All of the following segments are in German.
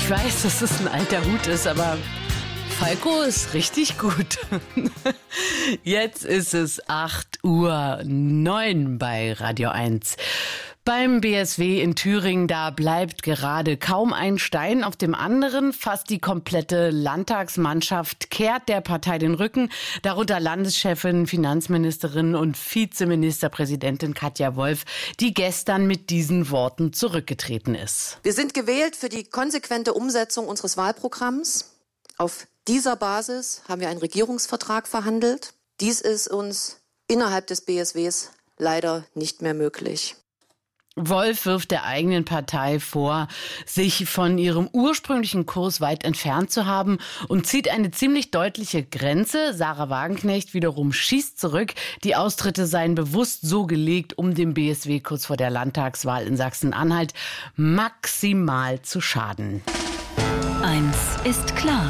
Ich weiß, dass es ein alter Hut ist, aber Falco ist richtig gut. Jetzt ist es 8:09 Uhr bei Radio 1. Beim BSW in Thüringen, da bleibt gerade kaum ein Stein auf dem anderen. Fast die komplette Landtagsmannschaft kehrt der Partei den Rücken. Darunter Landeschefin, Finanzministerin und Vizeministerpräsidentin Katja Wolf, die gestern mit diesen Worten zurückgetreten ist. Wir sind gewählt für die konsequente Umsetzung unseres Wahlprogramms. Auf dieser Basis haben wir einen Regierungsvertrag verhandelt. Dies ist uns innerhalb des BSWs leider nicht mehr möglich. Wolf wirft der eigenen Partei vor, sich von ihrem ursprünglichen Kurs weit entfernt zu haben und zieht eine ziemlich deutliche Grenze. Sarah Wagenknecht wiederum schießt zurück. Die Austritte seien bewusst so gelegt, um dem BSW kurz vor der Landtagswahl in Sachsen-Anhalt maximal zu schaden. Eins ist klar.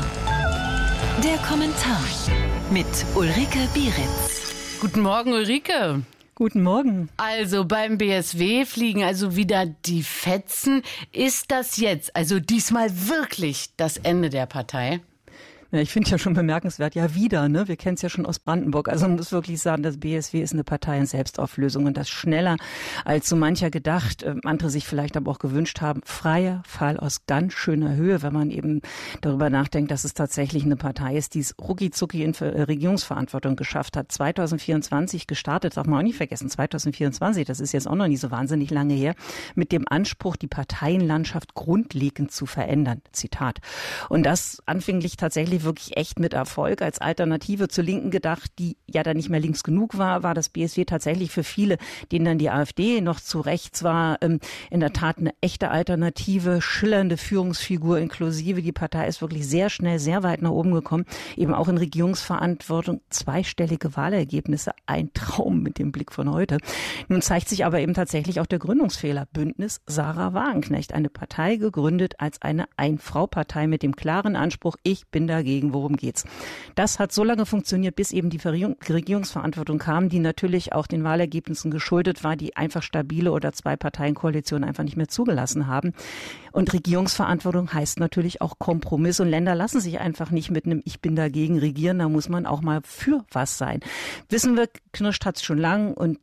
Der Kommentar mit Ulrike Bieritz. Guten Morgen, Ulrike. Guten Morgen. Also beim BSW fliegen also wieder die Fetzen. Ist das jetzt, also diesmal wirklich das Ende der Partei? Ja, ich finde ja schon bemerkenswert, ja wieder, ne? Wir kennen es ja schon aus Brandenburg. Also man muss wirklich sagen, das BSW ist eine Partei in Selbstauflösung und das schneller als so mancher gedacht, andere sich vielleicht aber auch gewünscht haben. Freier Fall aus ganz schöner Höhe, wenn man eben darüber nachdenkt, dass es tatsächlich eine Partei ist, die es rucki-zucki in Regierungsverantwortung geschafft hat. 2024 gestartet, darf man auch nicht vergessen, 2024, das ist jetzt auch noch nicht so wahnsinnig lange her, mit dem Anspruch, die Parteienlandschaft grundlegend zu verändern. Zitat. Und das anfänglich tatsächlich wirklich echt mit Erfolg. Als Alternative zur Linken gedacht, die ja dann nicht mehr links genug war das BSW tatsächlich für viele, denen dann die AfD noch zu rechts war, in der Tat eine echte Alternative, schillernde Führungsfigur inklusive. Die Partei ist wirklich sehr schnell, sehr weit nach oben gekommen, eben auch in Regierungsverantwortung, zweistellige Wahlergebnisse, ein Traum mit dem Blick von heute. Nun zeigt sich aber eben tatsächlich auch der Gründungsfehler. Bündnis Sarah Wagenknecht, eine Partei gegründet als eine Ein-Frau-Partei mit dem klaren Anspruch, ich bin dagegen, worum geht's? Das hat so lange funktioniert, bis eben die Regierungsverantwortung kam, die natürlich auch den Wahlergebnissen geschuldet war, die einfach stabile oder Zwei-Parteien-Koalitionen einfach nicht mehr zugelassen haben. Und Regierungsverantwortung heißt natürlich auch Kompromiss und Länder lassen sich einfach nicht mit einem Ich bin dagegen regieren, da muss man auch mal für was sein. Wissen wir, knirscht hat's schon lang und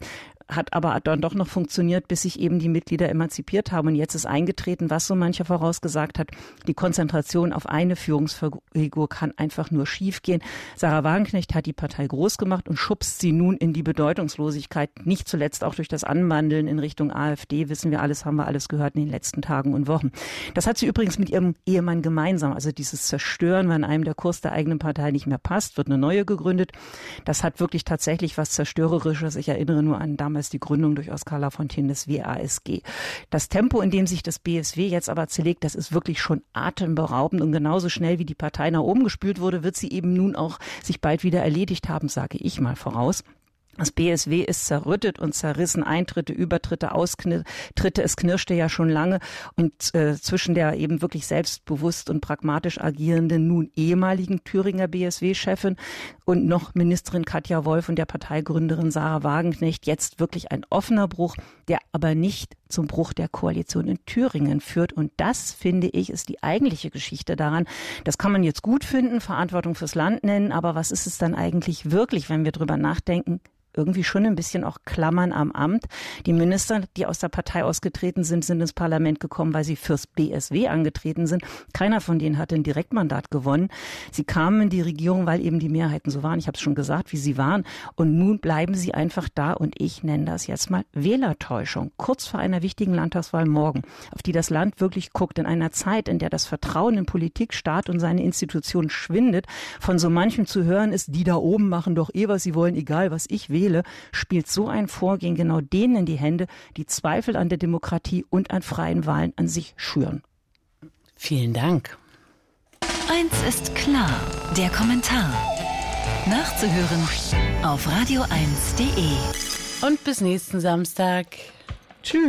hat aber dann doch noch funktioniert, bis sich eben die Mitglieder emanzipiert haben. Und jetzt ist eingetreten, was so mancher vorausgesagt hat, die Konzentration auf eine Führungsfigur kann einfach nur schiefgehen. Sarah Wagenknecht hat die Partei groß gemacht und schubst sie nun in die Bedeutungslosigkeit. Nicht zuletzt auch durch das Anwandeln in Richtung AfD, wissen wir alles, haben wir alles gehört in den letzten Tagen und Wochen. Das hat sie übrigens mit ihrem Ehemann gemeinsam. Also dieses Zerstören, wenn einem der Kurs der eigenen Partei nicht mehr passt, wird eine neue gegründet. Das hat wirklich tatsächlich was Zerstörerisches. Ich erinnere nur an damals die Gründung durch Oskar Lafontaine des WASG. Das Tempo, in dem sich das BSW jetzt aber zerlegt, das ist wirklich schon atemberaubend und genauso schnell wie die Partei nach oben gespült wurde, wird sie eben nun auch sich bald wieder erledigt haben, sage ich mal voraus. Das BSW ist zerrüttet und zerrissen, Eintritte, Übertritte, Austritte, es knirschte ja schon lange und zwischen der eben wirklich selbstbewusst und pragmatisch agierenden nun ehemaligen Thüringer BSW-Chefin und noch Ministerin Katja Wolf und der Parteigründerin Sarah Wagenknecht jetzt wirklich ein offener Bruch, der aber nicht zum Bruch der Koalition in Thüringen führt. Und das, finde ich, ist die eigentliche Geschichte daran. Das kann man jetzt gut finden, Verantwortung fürs Land nennen, aber was ist es dann eigentlich wirklich, wenn wir drüber nachdenken? Irgendwie schon ein bisschen auch Klammern am Amt. Die Minister, die aus der Partei ausgetreten sind, sind ins Parlament gekommen, weil sie fürs BSW angetreten sind. Keiner von denen hatte ein Direktmandat gewonnen. Sie kamen in die Regierung, weil eben die Mehrheiten so waren. Ich habe es schon gesagt, wie sie waren. Und nun bleiben sie einfach da und ich nenne das jetzt mal Wählertäuschung. Kurz vor einer wichtigen Landtagswahl morgen, auf die das Land wirklich guckt, in einer Zeit, in der das Vertrauen in Politik, Staat und seine Institutionen schwindet, von so manchem zu hören ist, die da oben machen doch was sie wollen, egal was ich wähle, spielt so ein Vorgehen genau denen in die Hände, die Zweifel an der Demokratie und an freien Wahlen an sich schüren. Vielen Dank. Eins ist klar, der Kommentar. Nachzuhören auf radio1.de. Und bis nächsten Samstag. Tschüss.